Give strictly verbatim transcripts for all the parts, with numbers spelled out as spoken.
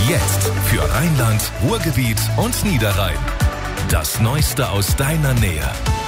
Jetzt für Rheinland, Ruhrgebiet und Niederrhein. Das Neueste aus deiner Nähe.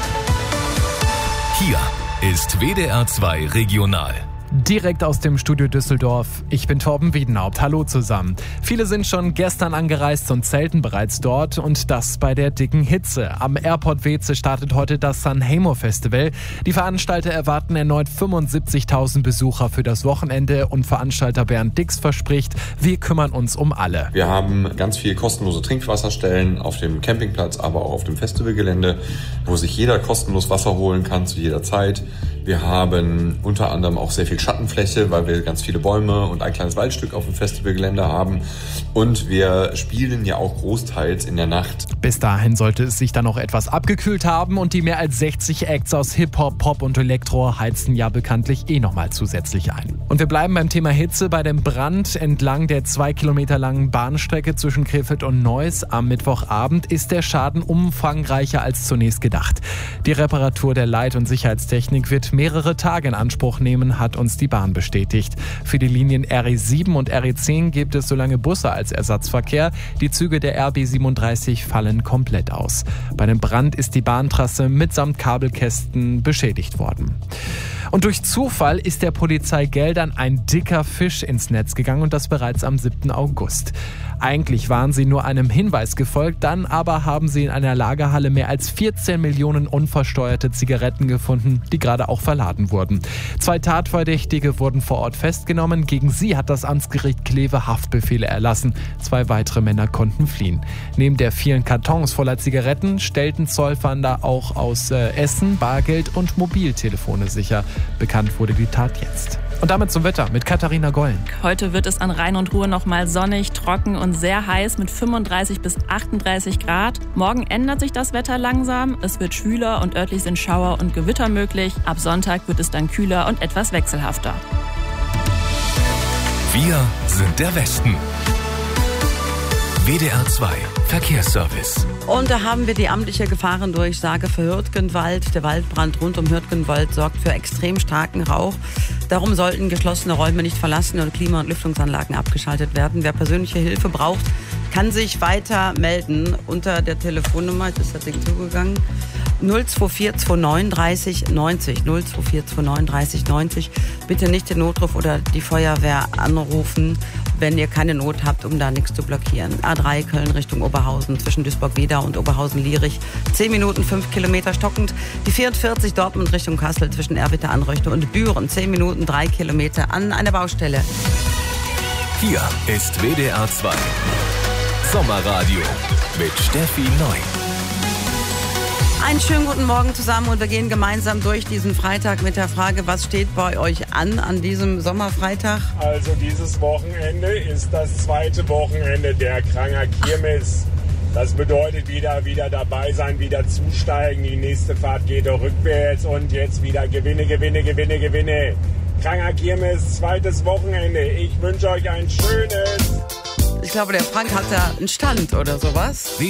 Hier ist W D R zwei Regional. Direkt aus dem Studio Düsseldorf. Ich bin Torben Wiedenhaupt. Hallo zusammen. Viele sind schon gestern angereist und zelten bereits dort und das bei der dicken Hitze. Am Airport Weeze startet heute das Sanremo Festival. Die Veranstalter erwarten erneut fünfundsiebzigtausend Besucher für das Wochenende und Veranstalter Bernd Dix verspricht, wir kümmern uns um alle. Wir haben ganz viel kostenlose Trinkwasserstellen auf dem Campingplatz, aber auch auf dem Festivalgelände, wo sich jeder kostenlos Wasser holen kann zu jeder Zeit. Wir haben unter anderem auch sehr viel Schattenfläche, weil wir ganz viele Bäume und ein kleines Waldstück auf dem Festivalgelände haben. Und wir spielen ja auch großteils in der Nacht. Bis dahin sollte es sich dann noch etwas abgekühlt haben und die mehr als sechzig Acts aus Hip-Hop, Pop und Elektro heizen ja bekanntlich eh nochmal zusätzlich ein. Und wir bleiben beim Thema Hitze. Bei dem Brand entlang der zwei Kilometer langen Bahnstrecke zwischen Krefeld und Neuss am Mittwochabend ist der Schaden umfangreicher als zunächst gedacht. Die Reparatur der Leit- und Sicherheitstechnik wird mehrere Tage in Anspruch nehmen, hat uns die Bahn bestätigt. Für die Linien R E sieben und R E zehn gibt es solange Busse als Ersatzverkehr. Die Züge der R B siebenunddreißig fallen komplett aus. Bei dem Brand ist die Bahntrasse mitsamt Kabelkästen beschädigt worden. Und durch Zufall ist der Polizei Geldern ein dicker Fisch ins Netz gegangen und das bereits am siebten August. Eigentlich waren sie nur einem Hinweis gefolgt, dann aber haben sie in einer Lagerhalle mehr als vierzehn Millionen unversteuerte Zigaretten gefunden, die gerade auch verladen wurden. Zwei Tatverdächtige wurden vor Ort festgenommen. Gegen sie hat das Amtsgericht Kleve Haftbefehle erlassen. Zwei weitere Männer konnten fliehen. Neben der vielen Kartons voller Zigaretten stellten Zollfahnder auch aus äh, Essen, Bargeld und Mobiltelefone sicher. Bekannt wurde die Tat jetzt. Und damit zum Wetter mit Katharina Gollen. Heute wird es an Rhein und Ruhr noch mal sonnig, trocken und sehr heiß mit fünfunddreißig bis achtunddreißig Grad. Morgen ändert sich das Wetter langsam. Es wird schwüler und örtlich sind Schauer und Gewitter möglich. Ab Sonntag wird es dann kühler und etwas wechselhafter. Wir sind der Westen. W D R zwei Verkehrsservice. Und da haben wir die amtliche Gefahrendurchsage für Hürtgenwald. Der Waldbrand rund um Hürtgenwald sorgt für extrem starken Rauch. Darum sollten geschlossene Räume nicht verlassen und Klima- und Lüftungsanlagen abgeschaltet werden. Wer persönliche Hilfe braucht, kann sich weiter melden unter der Telefonnummer, jetzt ist das Ding zugegangen, null zwei vier zwei neun dreißig neunzig, null zwei vier zwei neun dreißig neunzig. Bitte nicht den Notruf oder die Feuerwehr anrufen, wenn ihr keine Not habt, um da nichts zu blockieren. A drei Köln Richtung Oberhausen zwischen Duisburg-Wedau und Oberhausen-Lierich. zehn Minuten, fünf Kilometer stockend. Die vierundvierzig Dortmund Richtung Kassel zwischen Erwitte-Anröchte und Büren. zehn Minuten, drei Kilometer an einer Baustelle. Hier ist W D R zwei Sommerradio mit Steffi Neu. Einen schönen guten Morgen zusammen und wir gehen gemeinsam durch diesen Freitag mit der Frage, was steht bei euch an an diesem Sommerfreitag? Also dieses Wochenende ist das zweite Wochenende der Kranger Kirmes. Das bedeutet wieder, wieder dabei sein, wieder zusteigen. Die nächste Fahrt geht auch rückwärts und jetzt wieder Gewinne, Gewinne, Gewinne, Gewinne. Kranger Kirmes, zweites Wochenende. Ich wünsche euch ein schönes... Ich glaube, der Frank hat da einen Stand oder sowas.